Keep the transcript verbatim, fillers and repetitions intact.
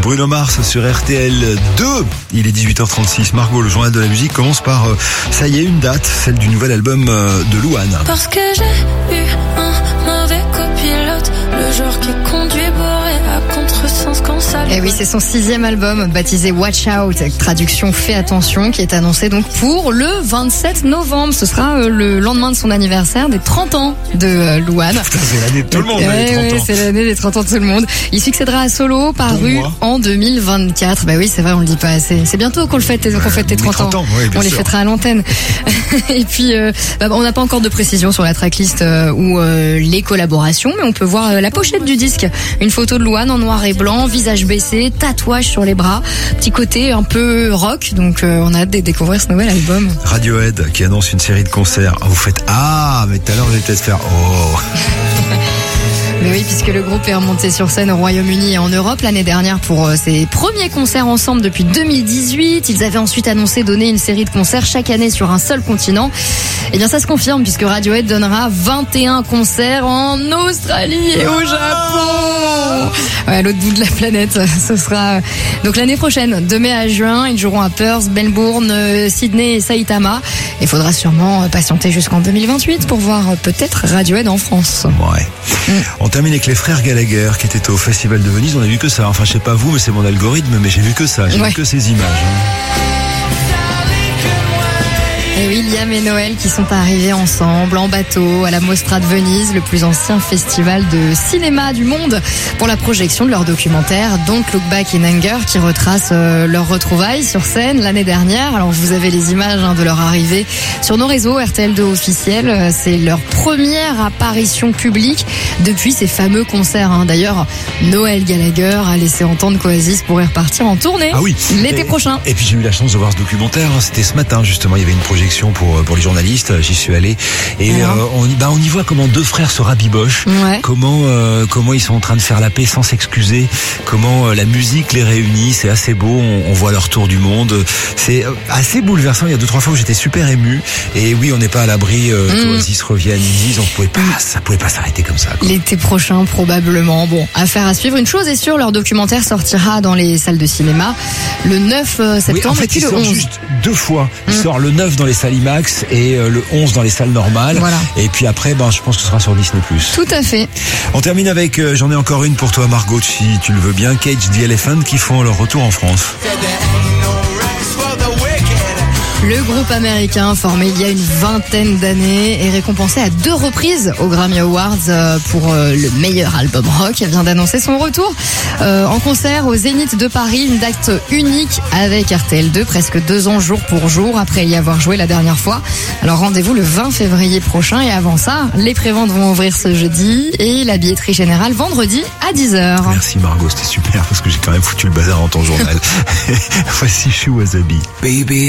Bruno Mars sur R T L deux. Il est dix-huit heures trente-six. Margot, le journal de la musique commence par, euh, ça y est, une date, celle du nouvel album euh, de Louane. Parce que j'ai eu un mauvais copilote, le genre qui conduit bourré à contresens quand ça. Et oui, c'est son sixième album, baptisé Watch Out, avec traduction Fais attention, qui est annoncé donc pour le vingt-sept novembre. Ce sera euh, le lendemain de son anniversaire des trente ans de euh, Louane. Putain, c'est l'année de tout le monde, ouais, les trente ouais, ans. C'est l'année des trente ans de tout le monde. Il succédera à Solo, paru bon en deux mille vingt-quatre. Bah oui, c'est vrai, on le dit pas assez. C'est bientôt qu'on le fête, qu'on fête tes trente ans. Oui, on les sûr. fêtera à l'antenne. Et puis, euh, bah, on n'a pas encore de précision sur la tracklist euh, ou euh, les collaborations, mais on peut voir euh, la pochette du disque. Une photo de Louane en noir et blanc, visage baissé, tatouage sur les bras, petit côté un peu rock. Donc, euh, on a hâte de découvrir ce nouvel album. Radiohead qui annonce une série de concerts. Vous faites ah, mais tout à l'heure vous allez peut-être faire oh. Mais oui, puisque le groupe est remonté sur scène au Royaume-Uni et en Europe l'année dernière pour euh, ses premiers concerts ensemble depuis deux mille dix-huit. Ils avaient ensuite annoncé donner une série de concerts chaque année sur un seul continent. Et bien ça se confirme puisque Radiohead donnera vingt et un concerts en Australie et au Japon. Ouais, à l'autre bout de la planète. Ce sera donc l'année prochaine, de mai à juin. Ils joueront à Perth, Melbourne, Sydney et Saitama. Il faudra sûrement patienter jusqu'en deux mille vingt-huit pour voir peut-être Radiohead en France. Ouais. Mm. On termine avec les frères Gallagher qui étaient au Festival de Venise. On a vu que ça. Enfin, je sais pas vous, mais c'est mon algorithme, mais j'ai vu que ça. J'ai ouais. vu que ces images. Hein. Et oui, Liam et Noël qui sont arrivés ensemble en bateau à la Mostra de Venise, le plus ancien festival de cinéma du monde, pour la projection de leur documentaire Don't Look Back in Anger, qui retrace euh, leurs retrouvailles sur scène l'année dernière. Alors vous avez les images hein, de leur arrivée sur nos réseaux R T L deux officiels. C'est leur première apparition publique depuis ces fameux concerts. Hein. D'ailleurs, Noël Gallagher a laissé entendre qu'Oasis pourrait repartir en tournée ah oui. l'été et, prochain. Et puis j'ai eu la chance de voir ce documentaire. C'était ce matin justement. Il y avait une projection pour pour les journalistes. J'y suis allé et ouais. euh, on y bah on y voit comment deux frères se rabibochent. Ouais. Comment euh, comment ils sont en train de faire la paix sans s'excuser. Comment euh, la musique les réunit. C'est assez beau. On, on voit leur tour du monde. C'est assez bouleversant. Il y a deux trois fois où j'étais super ému. Et oui, on n'est pas à l'abri euh, mmh. qu'Oasis revienne. Ils disent on pouvait pas, ça pouvait pas s'arrêter comme ça. Quoi. L'été prochain probablement. Bon, affaire à suivre. Une chose est sûre, leur documentaire sortira dans les salles de cinéma le neuf septembre. Oui, en fait, et puis il le sort onze. juste deux fois. Il mmh. sort le neuf dans les salles IMAX et euh, le onze dans les salles normales. Voilà. Et puis après, ben, je pense que ce sera sur Disney plus. Tout à fait. On termine avec, euh, j'en ai encore une pour toi Margot, si tu le veux bien, Cage the Elephant qui font leur retour en France. Le groupe américain, formé il y a une vingtaine d'années, est récompensé à deux reprises aux Grammy Awards pour le meilleur album rock, vient d'annoncer son retour euh, en concert au Zénith de Paris, une date unique avec R T L deux, presque deux ans jour pour jour après y avoir joué la dernière fois. Alors rendez-vous le vingt février prochain et avant ça, les préventes vont ouvrir ce jeudi et la billetterie générale vendredi à dix heures. Merci Margot, c'était super parce que j'ai quand même foutu le bazar dans ton journal. Voici Chou Wasabi. Baby.